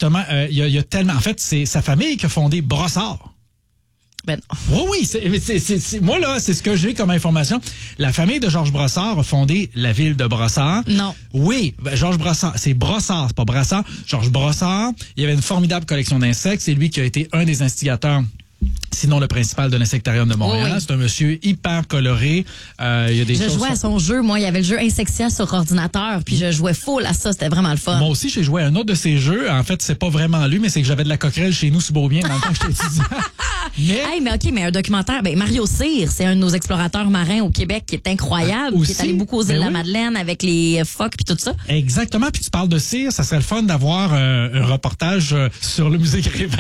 Exactement. Il y a tellement... En fait, c'est sa famille qui a fondé Brossard. Ben non. Oui, moi, là, c'est ce que j'ai comme information. La famille de Georges Brossard a fondé la ville de Brossard. Non. Oui, Georges Brossard, c'est Brossard, c'est pas Brassard. Georges Brossard, il y avait une formidable collection d'insectes. C'est lui qui a été un des instigateurs, sinon le principal de l'insectarium de Montréal. Oui. C'est un monsieur hyper coloré. Il y a des choses... Je jouais à son jeu. Moi, il y avait le jeu Insectia sur ordinateur, puis je jouais full à ça. C'était vraiment le fun. Moi aussi, j'ai joué à un autre de ses jeux. En fait, c'est pas vraiment lui, mais c'est que j'avais de la coquerelle chez nous, sous Beaubien, dans le temps que j'étais étudiant. Mais un documentaire, Mario Cyr, c'est un de nos explorateurs marins au Québec qui est incroyable, qui est allé beaucoup aux îles de la Madeleine avec les phoques puis tout ça. Exactement, puis tu parles de Cyr, ça serait le fun d'avoir un reportage sur le musée Grévin.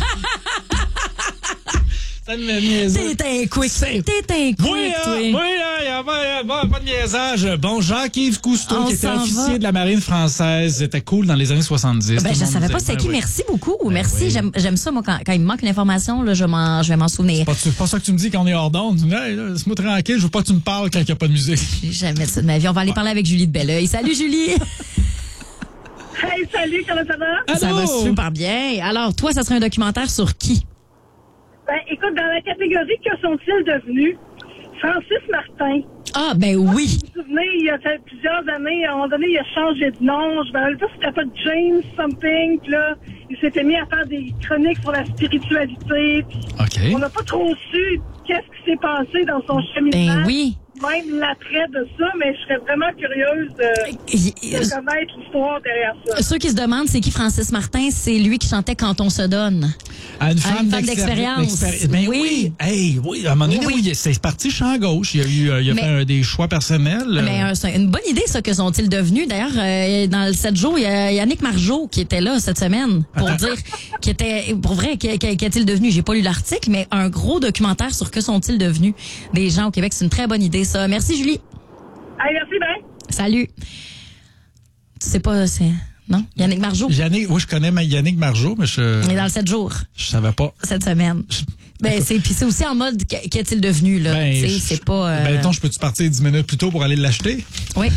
T'es un quick. Oui, il y a pas de niaisage. Bon, Jacques-Yves Cousteau, qui était officier de la marine française, c'était cool dans les années 70. Je savais pas c'était qui. Merci beaucoup. Merci. Oui. J'aime ça, moi, quand il me manque une information, là, je vais m'en souvenir. C'est pas ça que tu me dis quand on est hors d'onde. Hey, laisse-moi tranquille, je veux pas que tu me parles quand il n'y a pas de musique. Jamais ça de ma vie. On va aller parler avec Julie de Belleuil. Salut, Julie! Hey, salut, comment ça va? Allô? Ça va super bien. Alors, toi, ça serait un documentaire sur qui? Écoute, dans la catégorie que sont-ils devenus? Francis Martin. Ah, ben oui. Vous vous souvenez, il y a plusieurs années, à un moment donné, il a changé de nom. Je me rappelle pas si c'était pas James something. Puis là, il s'était mis à faire des chroniques sur la spiritualité. Puis on n'a pas trop su qu'est-ce qui s'est passé dans son cheminement. Ben oui. Même l'attrait de ça, mais je serais vraiment curieuse de connaître l'histoire derrière ça. Ceux qui se demandent, c'est qui Francis Martin? C'est lui qui chantait Quand on se donne. À une femme d'expérience. Ben oui. Hey, oui, à un moment donné, oui, c'est parti champ gauche. Il a fait des choix personnels. Mais c'est une bonne idée, ça, que sont-ils devenus. D'ailleurs, dans le 7 jours, il y a Yannick Margeau qui était là cette semaine pour dire qu'est-il devenu? J'ai pas lu l'article, mais un gros documentaire sur que sont-ils devenus des gens au Québec. C'est une très bonne idée, ça. Merci, Julie. Hey, merci, ben. Salut. Tu sais pas, non? Yannick Margeau? Oui, je connais Yannick Margeau, mais On est dans le 7 jours. Je savais pas. Cette semaine. C'est aussi en mode qu'est-il devenu, là? C'est pas. Je peux-tu partir 10 minutes plus tôt pour aller l'acheter? Oui.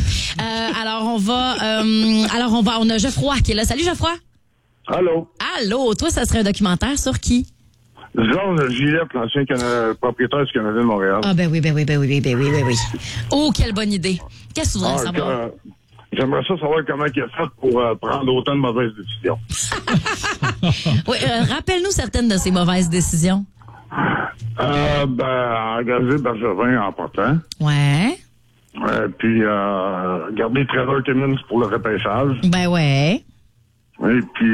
On a Geoffroy qui est là. Salut, Geoffroy. Allô. Toi, ça serait un documentaire sur qui? Georges Gillette, l'ancien propriétaire du Canadien de Montréal. Ah, ben oui. Oh, quelle bonne idée. Qu'est-ce que tu voudrais savoir? J'aimerais ça savoir comment il a fait pour prendre autant de mauvaises décisions. Oui, rappelle-nous certaines de ces mauvaises décisions. Engager Bergevin en partant. Ouais. Puis garder Trevor Timmins pour le repêchage. Ben ouais. Et puis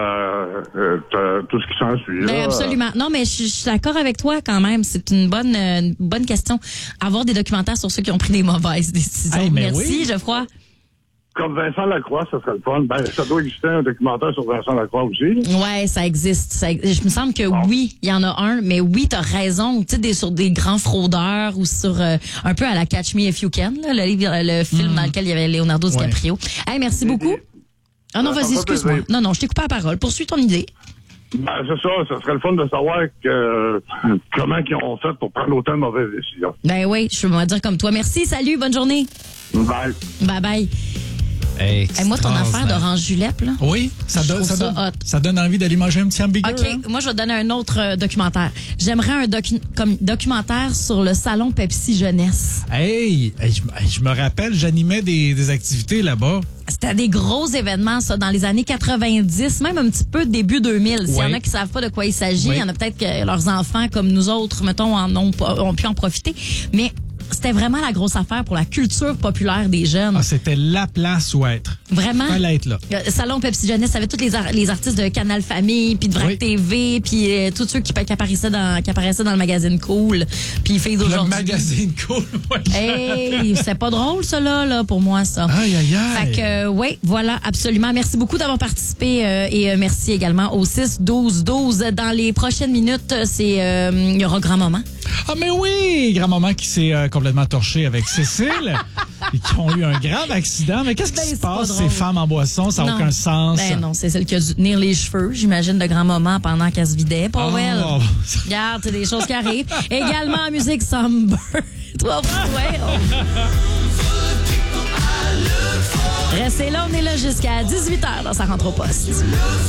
tout ce qui s'ensuit. Ben absolument. Non, mais je suis d'accord avec toi quand même. C'est une bonne question. Avoir des documentaires sur ceux qui ont pris des mauvaises décisions. Hey, merci, Geoffroy. Comme Vincent Lacroix, ça serait le fun. Ça doit exister un documentaire sur Vincent Lacroix aussi. Ouais, ça existe. Je me semble que oui, il y en a un, mais oui, t'as raison. Tu sais, sur des grands fraudeurs ou sur un peu à la Catch Me If You Can, là, le film dans lequel il y avait Leonardo DiCaprio. Hey, merci beaucoup. Ah non, vas-y, excuse-moi. Non, je t'ai coupé la parole. Poursuis ton idée. C'est ça. Ça serait le fun de savoir comment ils ont fait pour prendre autant de mauvaises décisions. Ben oui, je vais dire comme toi. Merci, salut, bonne journée. Bye. Bye. Moi, ton affaire d'orange julep, là. Oui, ça donne envie d'aller manger un petit hamburger. OK, moi, je vais te donner un autre documentaire. J'aimerais un documentaire sur le salon Pepsi Jeunesse. Je me rappelle, j'animais des activités là-bas. C'était des gros événements, ça, dans les années 90, même un petit peu début 2000. S'il y en a qui savent pas de quoi il s'agit, il y en a peut-être que leurs enfants, comme nous autres, mettons, ont pu en profiter. Mais c'était vraiment la grosse affaire pour la culture populaire des jeunes. C'était la place où être. Vraiment. Fallait être là. Salon Pepsi Jeunesse, ça avait tous les artistes de Canal Famille, puis de Vrac TV, puis tous ceux qui apparaissaient dans le magazine Cool, puis Filles d'aujourd'hui. Le magazine Cool. C'est pas drôle, ça, là, pour moi, ça. Aïe. Fait que, oui, voilà, absolument. Merci beaucoup d'avoir participé et merci également au 6-12-12. Dans les prochaines minutes, il y aura Grand Moment. Ah, mais oui! Grand-maman qui s'est complètement torché avec Cécile et qui ont eu un grave accident. Mais qu'est-ce qui se passe, ces femmes en boisson? Ça n'a aucun sens. Non, c'est celle qui a dû tenir les cheveux, j'imagine, de grand-maman pendant qu'elle se vidait. Powell. Regarde, c'est des choses qui arrivent. Également en musique, Somber. Restez là, on est là jusqu'à 18h dans Ça rentre au poste.